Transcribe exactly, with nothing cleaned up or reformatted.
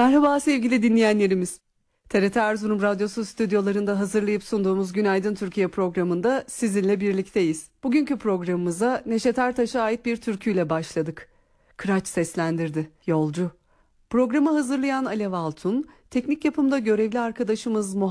Merhaba sevgili dinleyenlerimiz. T R T Erzurum Radyosu stüdyolarında hazırlayıp sunduğumuz Günaydın Türkiye programında sizinle birlikteyiz. Bugünkü programımıza Neşet Ertaş'a ait bir türküyle başladık. Kıraç seslendirdi, Yolcu. Programı hazırlayan Alev Altun, teknik yapımda görevli arkadaşımız Muhammed